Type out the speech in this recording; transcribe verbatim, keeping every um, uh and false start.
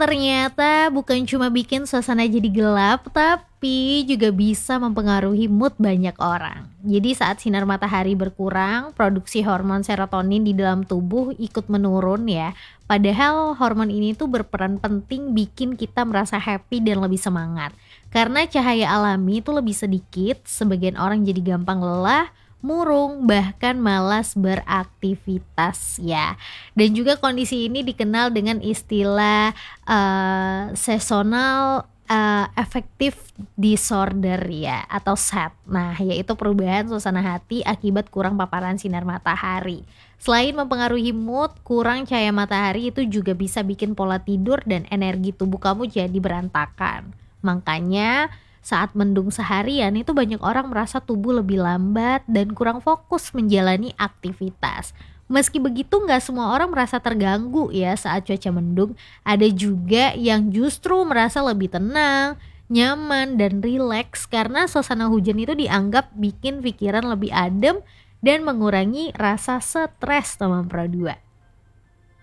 ternyata bukan cuma bikin suasana jadi gelap, tapi juga bisa mempengaruhi mood banyak orang. Jadi saat sinar matahari berkurang, produksi hormon serotonin di dalam tubuh ikut menurun ya. Padahal hormon ini tuh berperan penting bikin kita merasa happy dan lebih semangat. Karena cahaya alami itu lebih sedikit, sebagian orang jadi gampang lelah, murung, bahkan malas beraktivitas ya. Dan juga kondisi ini dikenal dengan istilah uh, seasonal uh, affective disorder ya, atau S A D. Nah, yaitu perubahan suasana hati akibat kurang paparan sinar matahari. Selain mempengaruhi mood, kurang cahaya matahari itu juga bisa bikin pola tidur dan energi tubuh kamu jadi berantakan. Makanya saat mendung seharian itu banyak orang merasa tubuh lebih lambat dan kurang fokus menjalani aktivitas. Meski begitu nggak semua orang merasa terganggu ya saat cuaca mendung. Ada juga yang justru merasa lebih tenang, nyaman, dan rileks karena suasana hujan itu dianggap bikin pikiran lebih adem dan mengurangi rasa stres nomor dua.